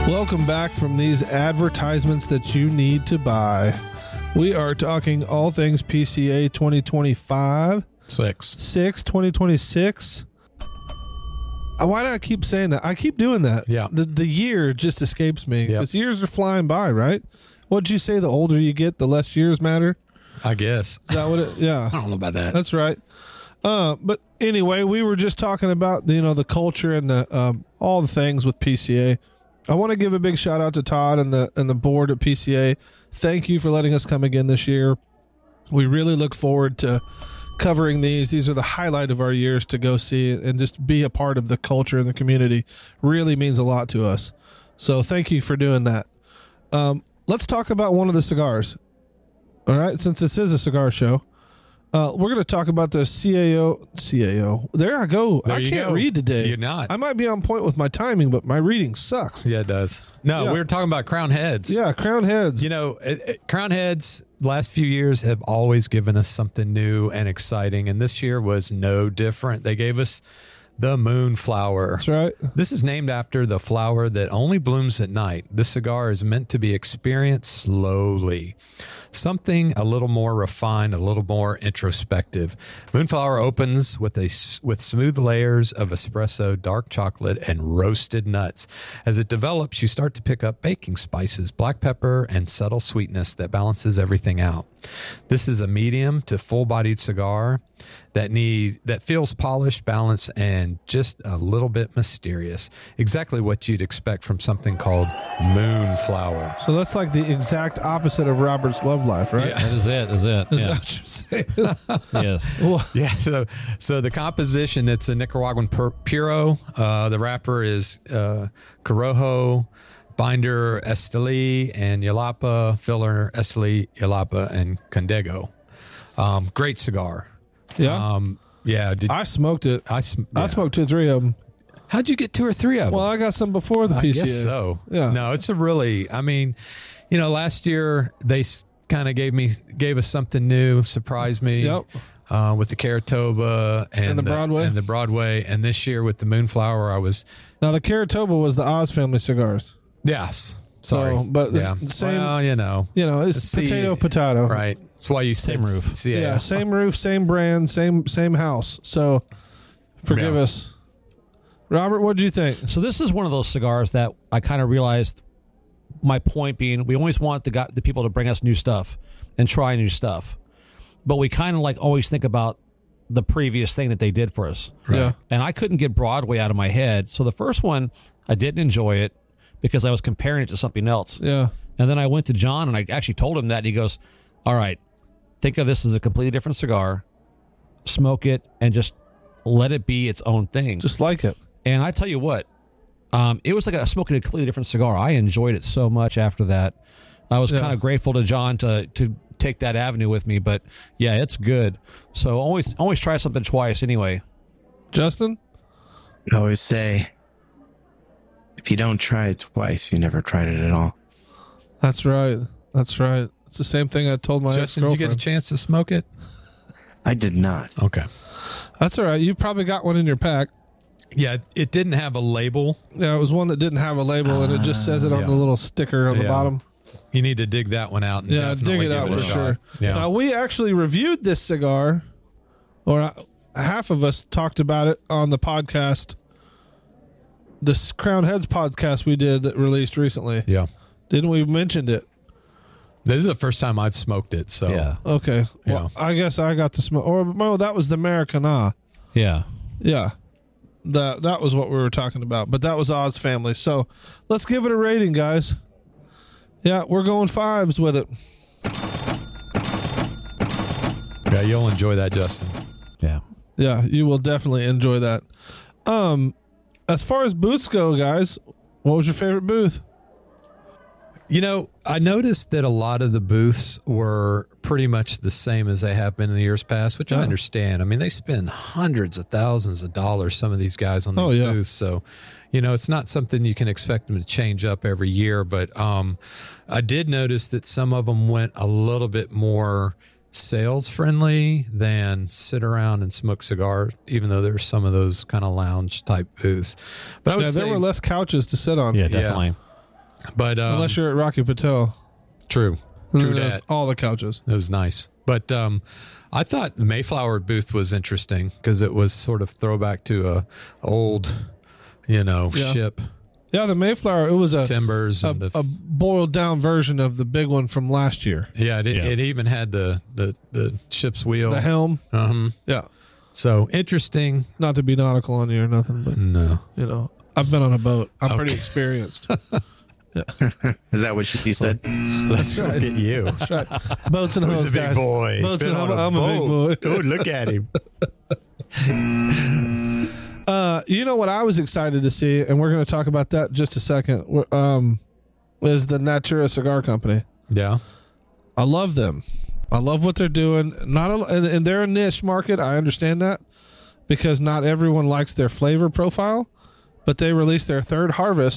Welcome back from these advertisements that you need to buy. We are talking all things PCA 2025. 2026. Why do I keep saying that? I keep doing that. Yeah. The year just escapes me. Yep. Because years are flying by, right? What'd you say? The older you get, the less years matter? I guess. Is that what it... Yeah. I don't know about that. That's right. But anyway, we were just talking about the culture and the all the things with PCA. I want to give a big shout out to Todd and the board at PCA. Thank you for letting us come again this year. We really look forward to covering these. These are the highlight of our years to go see and just be a part of the culture and the community. Really means a lot to us. So thank you for doing that. Let's talk about one of the cigars. All right, since this is a cigar show. We're going to talk about the CAO. There I go. There I you can't go. read today. You're not. I might be on point with my timing, but my reading sucks. Yeah, it does. No, Yeah. we were talking about Crown Heads. Yeah, Crown Heads. You know, Crown Heads, last few years have always given us something new and exciting, and this year was no different. They gave us the Moonflower. That's right. This is named after the flower that only blooms at night. This cigar is meant to be experienced slowly. Something a little more refined, a little more introspective. Moonflower opens with smooth layers of espresso, dark chocolate, and roasted nuts. As it develops, you start to pick up baking spices, black pepper, and subtle sweetness that balances everything out. This is a medium to full-bodied cigar that feels polished, balanced, and just a little bit mysterious. Exactly what you'd expect from something called Moonflower. So that's like the exact opposite of Robert's Love Life, right? Yeah. That is it. Is it? Is Yeah. that what you're saying? Yes. Well, Yeah, so the composition, it's a Nicaraguan Puro. The wrapper is Corojo, binder Esteli and Yalapa, filler Esteli, Yalapa, and Condego. Great cigar. yeah. Yeah. I smoked it. I smoked 2 or 3 of them. How'd you get 2 or 3 of them? Well, I got some before the PCA. I guess so. Yeah. No, it's a really, I mean, last year they kind of gave us something new, surprised me. Yep. With the Caratoba and the Broadway. And the Broadway. And this year with the Moonflower, I was, Now, the Caratoba was the Oz family cigars. yes. Sorry. So, but the yeah. same, Well, it's See- potato. right. That's why you Same said roof. CAO. Yeah, same roof, same brand, same house. So, forgive Yeah. us. Robert, what did you think? So this is one of those cigars that I kind of realized. My point being, we always want the people to bring us new stuff and try new stuff, but we kind of always think about the previous thing that they did for us. Right. Yeah. And I couldn't get Broadway out of my head. So the first one, I didn't enjoy it because I was comparing it to something else. Yeah. And then I went to John and I actually told him that. And he goes, all right, think of this as a completely different cigar, smoke it, and just let it be its own thing. Just like it. And I tell you what, it was like smoking a completely different cigar. I enjoyed it so much after that. I was kind of grateful to John to take that avenue with me. But yeah, it's good. So always try something twice anyway. Justin? I always say, if you don't try it twice, you never tried it at all. That's right. That's right. It's the same thing I told my Justin, did you get a ex-girlfriend. chance to smoke it? I did not. Okay. That's all right. You probably got one in your pack. Yeah, it didn't have a label. Yeah, it was one that didn't have a label, and it just says it on yeah. the little sticker on the Yeah. bottom. You need to dig that one out. And Yeah, dig definitely it out give for a sure. shot. Yeah. Now, we actually reviewed this cigar, or half of us talked about it on the podcast, this Crown Heads podcast we did that released recently. Yeah. Didn't we mention it? This is the first time I've smoked it. So Yeah. Okay. Well, I guess I got to smoke. Or, no, that was the Americana. Yeah. Yeah. That was what we were talking about. But that was Oz family. So let's give it a rating, guys. Yeah, we're going 5s with it. Yeah, you'll enjoy that, Justin. Yeah. Yeah, you will definitely enjoy that. As far as booths go, guys, what was your favorite booth? I noticed that a lot of the booths were pretty much the same as they have been in the years past, which I understand. I mean, they spend hundreds of thousands of dollars, some of these guys, on these booths. So, it's not something you can expect them to change up every year. But I did notice that some of them went a little bit more sales friendly than sit around and smoke cigars, even though there's some of those kind of lounge type booths. But I would say there were less couches to sit on. Yeah, definitely. But unless you're at Rocky Patel. true There's that. all the couches. It was nice. But I thought the Mayflower booth was interesting because it was sort of throwback to a old, ship. Yeah, the Mayflower, it was Timbers a and a boiled down version of the big one from last year. yeah, it even had the ship's wheel. The helm. Uh-huh. Yeah. So interesting. Not to be nautical on you or nothing, but, No. I've been on a boat. I'm pretty experienced. Is that what she said? Let's look at you. That's right. Boats and Who's hoes, a big guys. boy? Boats Been and on I'm a big boy. Oh, look at him. You know what I was excited to see, and we're going to talk about that in just a second, is the Natura Cigar Company. Yeah. I love them. I love what they're doing. And they're a niche market. I understand that because not everyone likes their flavor profile, but they released their third harvest